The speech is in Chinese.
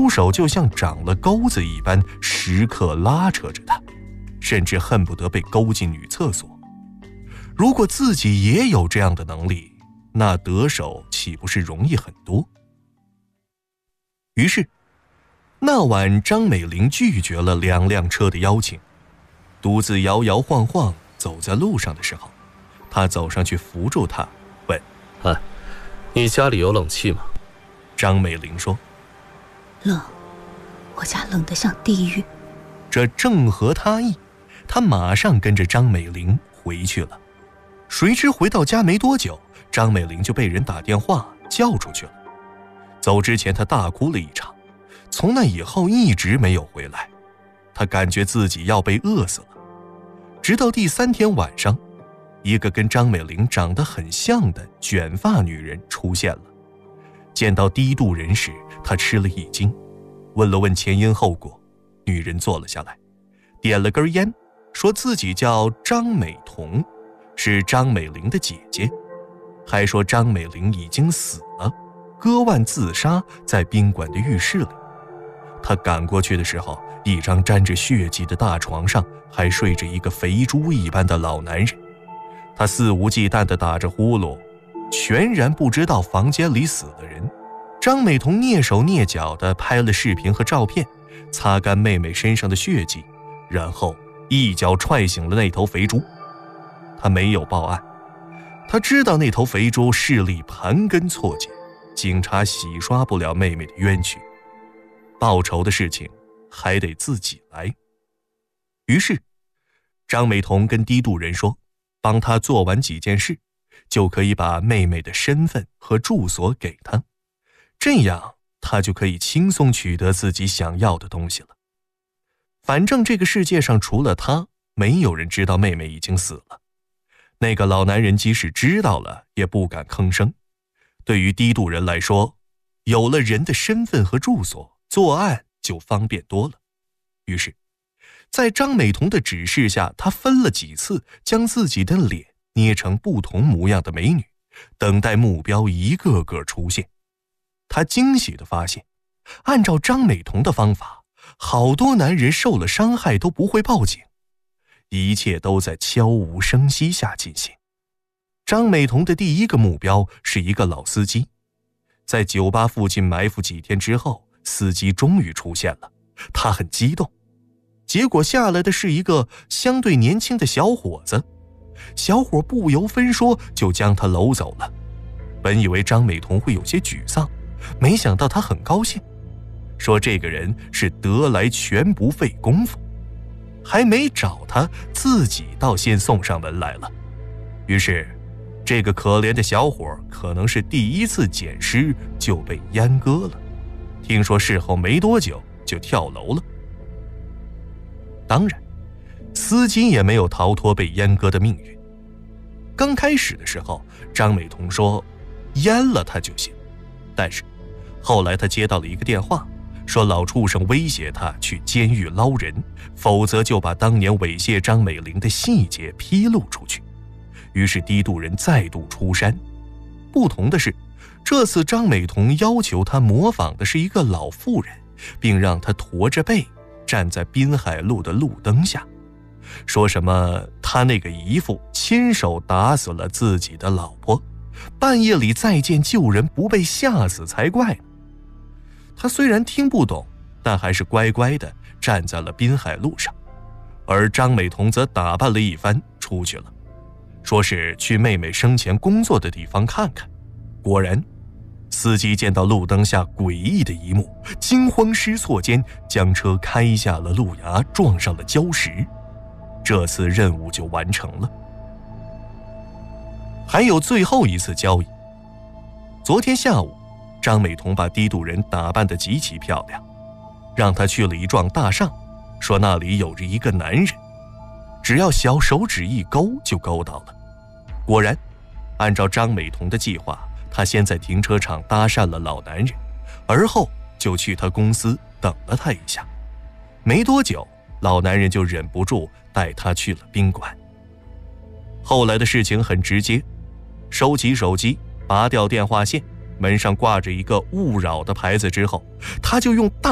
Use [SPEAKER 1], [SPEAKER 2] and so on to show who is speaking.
[SPEAKER 1] 出手就像长了钩子一般，时刻拉扯着他，甚至恨不得被勾进女厕所。如果自己也有这样的能力，那得手岂不是容易很多？于是那晚张美玲拒绝了2辆车的邀请，独自摇摇晃晃走在路上的时候，他走上去扶住她，问：
[SPEAKER 2] 你家里有冷气吗？
[SPEAKER 1] 张美玲说：
[SPEAKER 3] 冷，我家冷得像地狱。
[SPEAKER 1] 这正合他意，他马上跟着张美玲回去了。谁知回到家没多久，张美玲就被人打电话叫出去了。走之前她大哭了一场，从那以后一直没有回来。她感觉自己要被饿死了。直到第3天晚上，一个跟张美玲长得很像的卷发女人出现了。见到低度人时，她吃了一惊，问了问前因后果。女人坐了下来，点了根烟，说自己叫张美彤，是张美玲的姐姐，还说张美玲已经死了，割腕自杀在宾馆的浴室里。她赶过去的时候，一张沾着血迹的大床上还睡着一个肥猪一般的老男人。他肆无忌惮地打着呼噜，全然不知道房间里死了人。张美彤蹑手蹑脚地拍了视频和照片，擦干妹妹身上的血迹，然后一脚踹醒了那头肥猪。他没有报案，他知道那头肥猪势力盘根错节，警察洗刷不了妹妹的冤屈，报仇的事情还得自己来。于是张美彤跟低度人说，帮他做完几件事，就可以把妹妹的身份和住所给他，这样他就可以轻松取得自己想要的东西了。反正这个世界上除了他，没有人知道妹妹已经死了。那个老男人即使知道了，也不敢吭声。对于低度人来说，有了人的身份和住所，作案就方便多了。于是在张美彤的指示下，他分了几次将自己的脸捏成不同模样的美女，等待目标一个个出现。他惊喜地发现，按照张美彤的方法，好多男人受了伤害都不会报警，一切都在悄无声息下进行。张美彤的第一个目标是一个老司机，在酒吧附近埋伏几天之后，司机终于出现了，他很激动。结果下来的是一个相对年轻的小伙子，小伙不由分说就将他搂走了。本以为张美彤会有些沮丧，没想到他很高兴，说这个人是得来全不费功夫，还没找他，自己倒先送上门来了。于是这个可怜的小伙可能是第一次捡尸就被阉割了，听说事后没多久就跳楼了。当然司机也没有逃脱被阉割的命运。刚开始的时候，张美彤说阉了他就行，但是后来他接到了一个电话，说老畜生威胁他去监狱捞人，否则就把当年猥亵张美玲的细节披露出去。于是低度人再度出山，不同的是，这次张美彤要求他模仿的是一个老妇人，并让他驼着背站在滨海路的路灯下，说什么他那个姨父亲手打死了自己的老婆，半夜里再见救人不被吓死才怪呢。他虽然听不懂，但还是乖乖地站在了滨海路上，而张美彤则打扮了一番出去了，说是去妹妹生前工作的地方看看。果然司机见到路灯下诡异的一幕，惊慌失措间将车开下了路牙，撞上了礁石。这次任务就完成了。还有最后一次交易。昨天下午，张美彤把低度人打扮得极其漂亮，让他去了一幢大厦，说那里有着一个男人，只要小手指一勾就勾到了。果然按照张美彤的计划，他先在停车场搭讪了老男人，而后就去他公司等了他一下。没多久，老男人就忍不住带他去了宾馆。后来的事情很直接，收起手机，拔掉电话线，门上挂着一个勿扰的牌子之后，他就用大